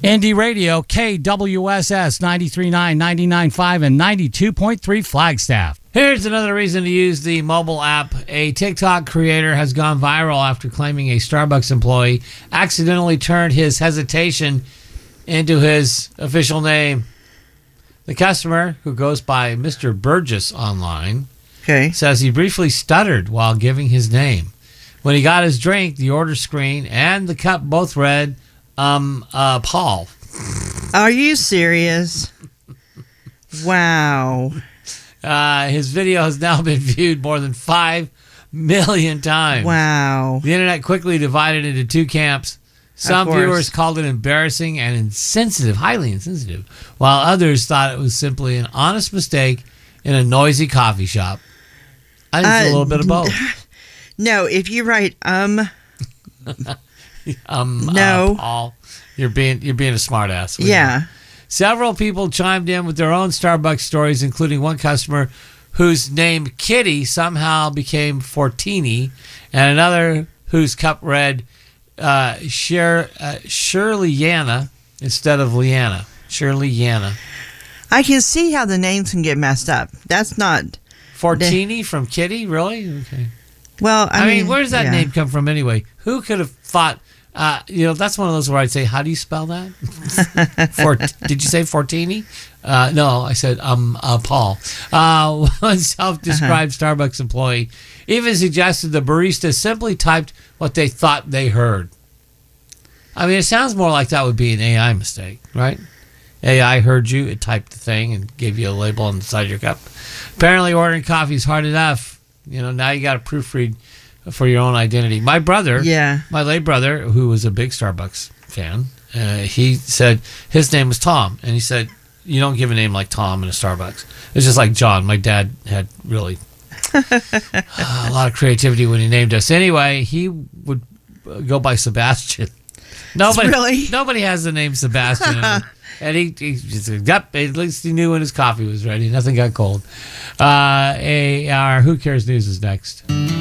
Indie Radio, KWSS 93.9, 99.5, and 92.3 Flagstaff. Here's another reason to use the mobile app. A TikTok creator has gone viral after claiming a Starbucks employee accidentally turned his hesitation into his official name. The customer, who goes by Mr. Burgess online, says he briefly stuttered while giving his name. When he got his drink, the order screen and the cup both read, Paul. Are you serious? Wow. His video has now been viewed more than 5 million times. Wow. The internet quickly divided into two camps. Some viewers called it embarrassing and insensitive, highly insensitive, while others thought it was simply an honest mistake in a noisy coffee shop. I think it's a little bit of both. No, if you write no, Paul, you're being a smartass. Yeah. Several people chimed in with their own Starbucks stories, including one customer whose name Kitty somehow became Fortini, and another whose cup read Shirley-yana instead of Leanna. Shirley-yana. I can see how the names can get messed up. That's not Fortini from Kitty, really? Okay. Well, I mean, where does that name come from anyway? Who could have thought? That's one of those where I'd say, how do you spell that? Did you say Fortini? No, I said Paul. One self-described Starbucks employee even suggested the barista simply typed what they thought they heard. I mean, it sounds more like that would be an AI mistake, right? AI heard you, it typed the thing and gave you a label on the side of your cup. Apparently ordering coffee is hard enough. Now you got to proofread for your own identity. My brother, my late brother, who was a big Starbucks fan, he said his name was Tom. And he said, you don't give a name like Tom in a Starbucks. It's just like John. My dad had really a lot of creativity when he named us. Anyway, he would go by Sebastian. Nobody has the name Sebastian. And he said, yep, at least he knew when his coffee was ready. Nothing got cold. Our Who Cares News is next.